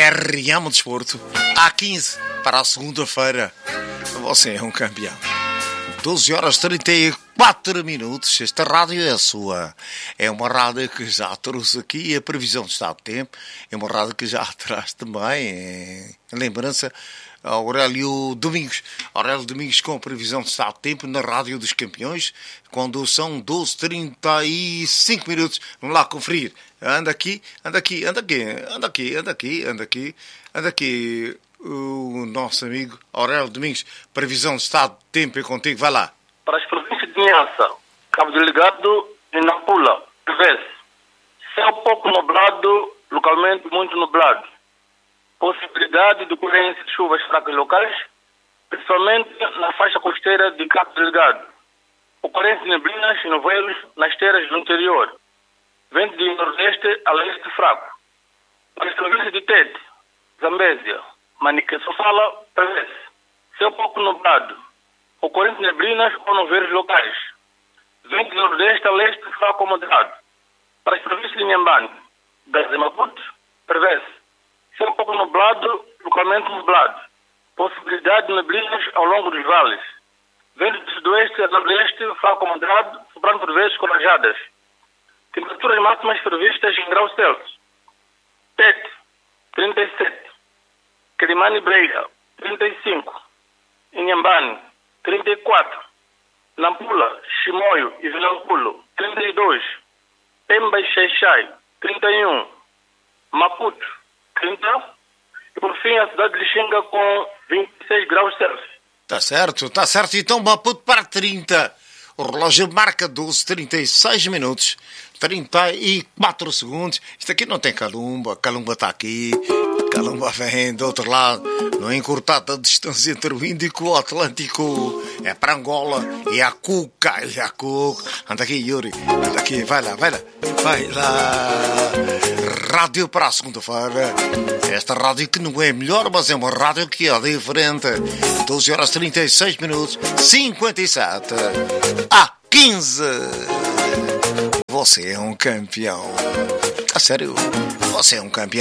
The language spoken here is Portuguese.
RM Desporto, há 15 para a segunda-feira. Você é um campeão. 12 horas 34 minutos. Esta rádio é a sua. É uma rádio que já trouxe aqui a previsão de estado de tempo. É uma rádio que já traz também, em lembrança, Aurélio Domingos. Aurélio Domingos com a previsão de estado de tempo na Rádio dos Campeões, quando são 12h35 minutos. Vamos lá conferir. Anda aqui. O nosso amigo Aurélio Domingos, previsão de estado de tempo é contigo, vai lá. Para as províncias de Niassa, Cabo Delgado e Nampula, prevê-se céu pouco nublado, localmente muito nublado. Possibilidade de ocorrência de chuvas fracas locais, principalmente na faixa costeira de Cabo Delgado. Ocorrência de neblinas e nevoeiros nas terras do interior. Vento de nordeste a leste fraco. Para as províncias de Tete, Zambésia, Manica, Sofala, prevê-se céu pouco nublado, ocorrência de neblinas ou nevoeiros locais. Vento de nordeste a leste fraco ou moderado. Para as províncias de Inhambane, Gaza e Maputo, prevê-se céu pouco nublado, localmente nublado. Possibilidade de neblinas ao longo dos vales. Vento de sudoeste a nordeste fraco ou moderado, soprando por vezes com rajadas. Temperaturas máximas previstas em graus Celsius. Tete, 37. Quelimane e Breira, 35. Inhambane, 34. Nampula, Chimoio e Vilanculo, 32. Pemba e Xai-Xai, 31. Maputo, 30. E por fim a cidade de Lixinga com 26 graus Celsius. Tá certo. Então Maputo para 30. O relógio marca 12h36 minutos, 34 segundos. Isto aqui não tem Calumba. Calumba está aqui. Calumba vem do outro lado. Não é encurtada a distância entre o Índico e o Atlântico. É para Angola. E a Cuca. Anda aqui, Yuri. Anda aqui. Vai lá. Rádio para a segunda-feira. Esta rádio que não é melhor, mas é uma rádio que é diferente. 12 horas 36 minutos, 57. A 15. Você é um campeão. A sério, você é um campeão.